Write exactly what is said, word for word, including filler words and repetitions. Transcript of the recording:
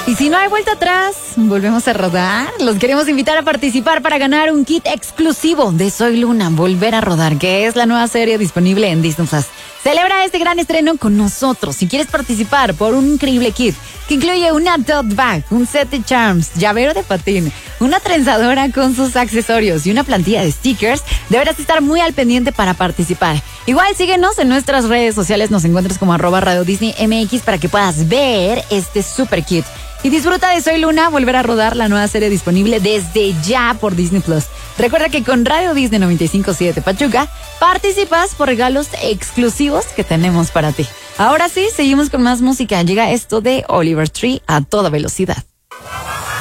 Y si no hay vuelta atrás, volvemos a rodar. Los queremos invitar a participar para ganar un kit exclusivo de Soy Luna, Volver a Rodar, que es la nueva serie disponible en Disney Plus. Celebra este gran estreno con nosotros. Si quieres participar por un increíble kit que incluye una tote bag, un set de charms, llavero de patín, una trenzadora con sus accesorios y una plantilla de stickers, deberás estar muy al pendiente para participar. Igual síguenos en nuestras redes sociales, nos encuentras como arroba Radio Disney M X para que puedas ver este super kit. Y disfruta de Soy Luna, Volver a Rodar, la nueva serie disponible desde ya por Disney Plus. Recuerda que con Radio Disney noventa y cinco punto siete Pachuca participas por regalos exclusivos que tenemos para ti. Ahora sí, seguimos con más música. Llega esto de Oliver Tree a toda velocidad.